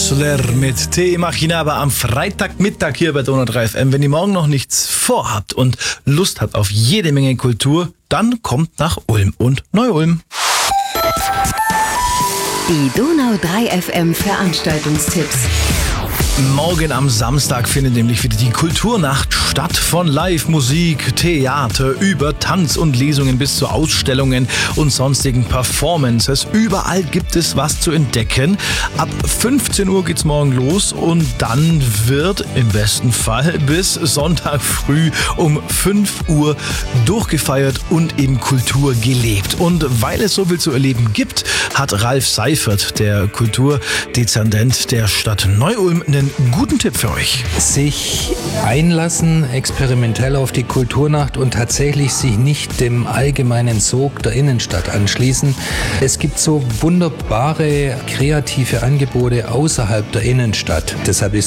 Soler mit Te Imaginaba am Freitagmittag hier bei Donau 3 FM. Wenn ihr morgen noch nichts vorhabt und Lust habt auf jede Menge Kultur, dann kommt nach Ulm und Neu-Ulm. Die Donau 3 FM Veranstaltungstipps. Morgen am Samstag findet nämlich wieder die Kulturnacht statt. Von Live-Musik, Theater über Tanz und Lesungen bis zu Ausstellungen und sonstigen Performances. Überall gibt es was zu entdecken. Ab 15 Uhr geht's morgen los und dann wird im besten Fall bis Sonntag früh um 5 Uhr durchgefeiert und eben Kultur gelebt. Und weil es so viel zu erleben gibt, hat Ralf Seifert, der Kulturdezernent der Stadt Neu-Ulm, einen guten Tipp für euch. Sich einlassen, experimentell auf die Kulturnacht und tatsächlich sich nicht dem allgemeinen Sog der Innenstadt anschließen. Es gibt so wunderbare kreative Angebote außerhalb der Innenstadt. Deshalb ist